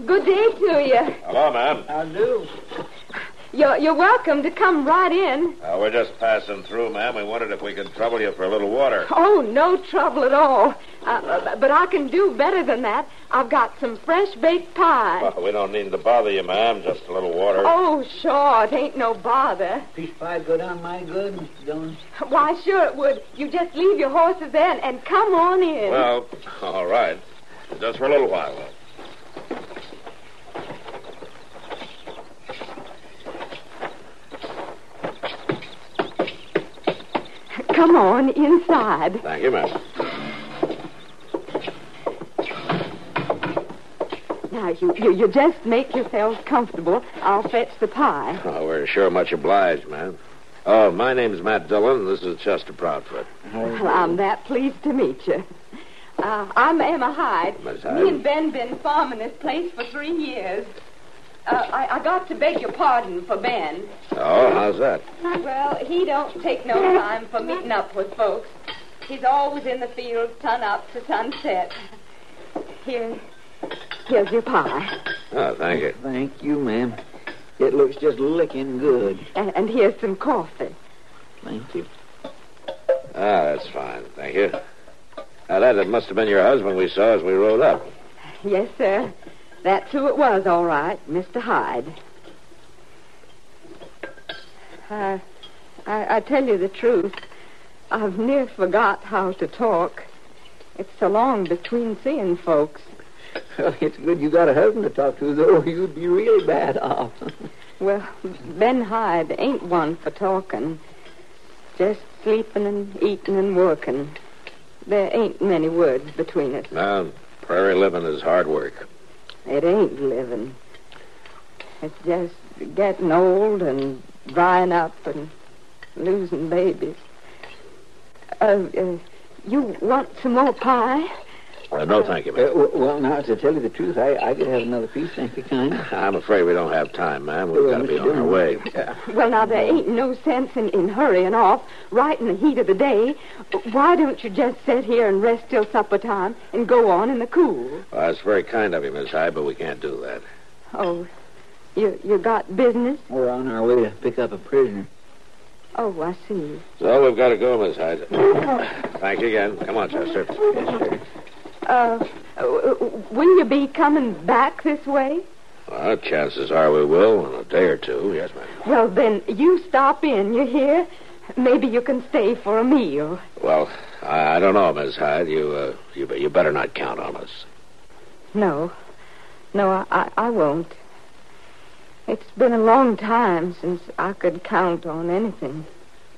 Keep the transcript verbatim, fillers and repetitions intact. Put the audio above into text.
good day to you. Hello, ma'am. I do. You're, you're welcome to come right in. Uh, we're just passing through, ma'am. We wondered if we could trouble you for a little water. Oh, no trouble at all. Uh, but I can do better than that. I've got some fresh baked pie. Well, we don't need to bother you, ma'am. Just a little water. Oh, sure. It ain't no bother. Peach pie go down my good, Mister Dillon. Why, sure it would. You just leave your horses there and, and come on in. Well, all right. Just for a little while, though. Come on inside. Thank you, ma'am. Now, you, you, you just make yourselves comfortable. I'll fetch the pie. Oh, we're sure much obliged, ma'am. Oh, my name's Matt Dillon. This is Chester Proudfoot. Well, I'm that pleased to meet you. Uh, I'm Emma Hyde. Miss Hyde. Me and Ben been farming this place for three years. Uh, I, I got to beg your pardon for Ben. Oh, how's that? Well, he don't take no time for meeting up with folks. He's always in the fields, sun up to sunset. Here, here's your pie. Oh, thank you. Thank you, ma'am. It looks just licking good. And, and here's some coffee. Thank you. Ah, that's fine. Thank you. Now, that, that must have been your husband we saw as we rode up. Yes, sir. That's who it was, all right, Mister Hyde. Uh, I, I tell you the truth. I've near forgot how to talk. It's so long between seeing folks. Well, it's good you got a husband to talk to, though. You'd be really bad off. Well, Ben Hyde ain't one for talking. Just sleeping and eating and working. There ain't many words between us. Now, prairie living is hard work. It ain't living. It's just getting old and drying up and losing babies. Uh, uh, you want some more pie? Uh, no, thank you, Uh, ma'am. w- well, now, to tell you the truth, I, I could have another piece, thank you, kind. I'm afraid we don't have time, ma'am. We've Well, got to be Mister on our Dillon. way. Yeah. Well, now, there ain't no sense in, in hurrying off right in the heat of the day. Why don't you just sit here and rest till supper time and go on in the cool? Well, that's very kind of you, Miss Hyde, but we can't do that. Oh, you you got business? We're on our way to pick up a prisoner. Oh, I see. So we've got to go, Miss Hyde. Thank you again. Come on, Chester. Yes, sir. Uh, uh, will you be coming back this way? Well, chances are we will in a day or two. Yes, ma'am. Well, then, you stop in, you hear? Maybe you can stay for a meal. Well, I, I don't know, Miss Hyde. You, uh, you, you better not count on us. No. No, I, I, I won't. It's been a long time since I could count on anything.